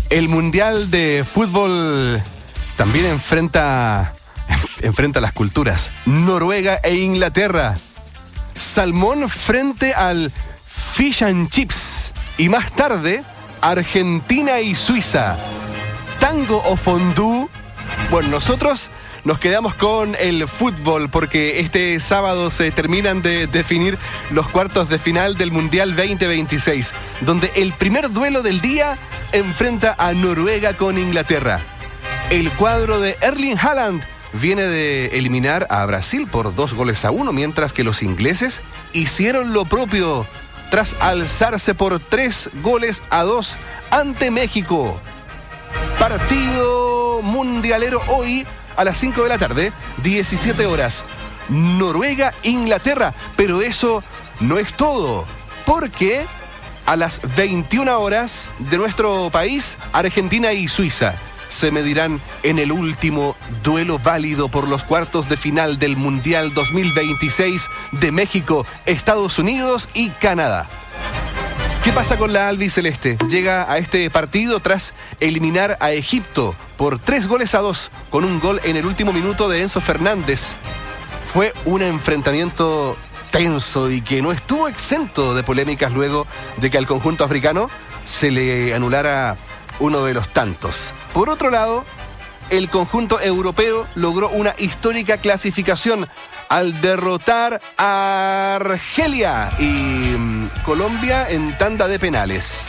El Mundial de Fútbol también enfrenta las culturas. Noruega e Inglaterra. Salmón frente al Fish and Chips. Y más tarde, Argentina y Suiza. Tango o fondue. Bueno, nosotros nos quedamos con el fútbol porque este sábado se terminan de definir los cuartos de final del Mundial 2026, donde el primer duelo del día enfrenta a Noruega con Inglaterra. El cuadro de Erling Haaland viene de eliminar a Brasil por 2-1, mientras que los ingleses hicieron lo propio tras alzarse por 3-2 ante México. Partido mundialero hoy a las 5 de la tarde, 17 horas. Noruega, Inglaterra. Pero eso no es todo, porque a las 21 horas de nuestro país, Argentina y Suiza se medirán en el último duelo válido por los cuartos de final del Mundial 2026 de México, Estados Unidos y Canadá. ¿Qué pasa con la albiceleste? Llega a este partido tras eliminar a Egipto por 3-2 con un gol en el último minuto de Enzo Fernández. Fue un enfrentamiento tenso y que no estuvo exento de polémicas luego de que al conjunto africano se le anulara uno de los tantos. Por otro lado, el conjunto europeo logró una histórica clasificación al derrotar a Argelia y Colombia en tanda de penales.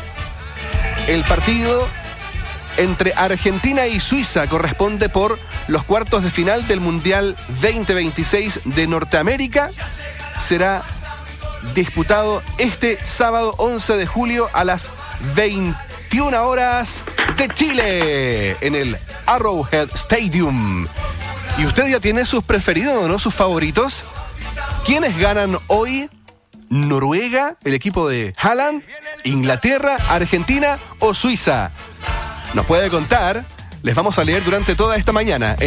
El partido entre Argentina y Suiza corresponde por los cuartos de final del Mundial 2026 de Norteamérica. Será disputado este sábado 11 de julio a las 21 horas de Chile en el Arrowhead Stadium. ¿Y usted ya tiene sus preferidos, no? Sus favoritos. ¿Quiénes ganan hoy? ¿Noruega, el equipo de Haaland, Inglaterra, Argentina o Suiza? Nos puede contar, les vamos a leer durante toda esta mañana.